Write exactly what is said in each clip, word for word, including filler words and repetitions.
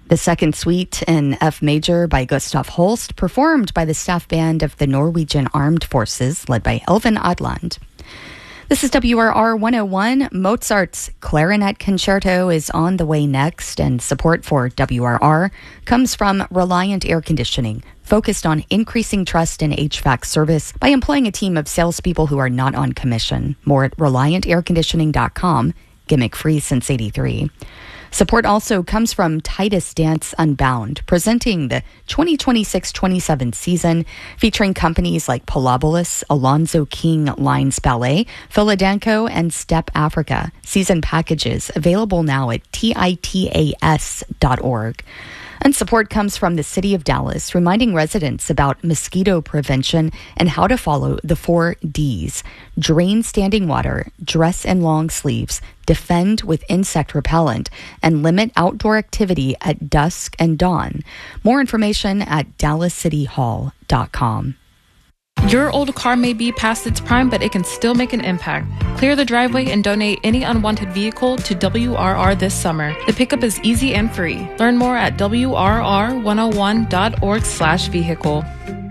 The second suite in F major by Gustav Holst, performed by the staff band of the Norwegian Armed Forces, led by Elvin Adland. This is W R R one oh one. Mozart's Clarinet Concerto is on the way next, and support for W R R comes from Reliant Air Conditioning, focused on increasing trust in H V A C service by employing a team of salespeople who are not on commission. More at reliant air conditioning dot com. Gimmick free since eighty-three. Support also comes from Titus Dance Unbound, presenting the twenty twenty-six twenty-seven season, featuring companies like Palabolis, Alonzo King Lines Ballet, Philadanco, and Step Africa. Season packages available now at titas dot org. And support comes from the City of Dallas, reminding residents about mosquito prevention and how to follow the four Ds. Drain standing water, dress in long sleeves, defend with insect repellent, and limit outdoor activity at dusk and dawn. More information at dallas city hall dot com. Your old car may be past its prime, but it can still make an impact. Clear the driveway and donate any unwanted vehicle to W R R this summer. The pickup is easy and free. Learn more at W R R one oh one dot org slash vehicle.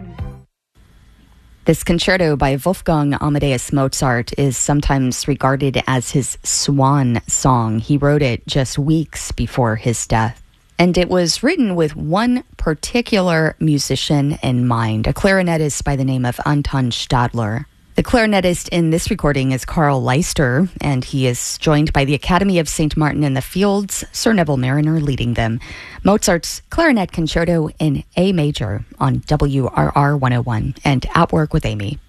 This concerto by Wolfgang Amadeus Mozart is sometimes regarded as his swan song. He wrote it just weeks before his death. And it was written with one particular musician in mind, a clarinetist by the name of Anton Stadler. The clarinetist in this recording is Carl Leister, and he is joined by the Academy of Saint Martin in the Fields, Sir Neville Mariner leading them. Mozart's Clarinet Concerto in A major on W R R one oh one and At Work with Amy.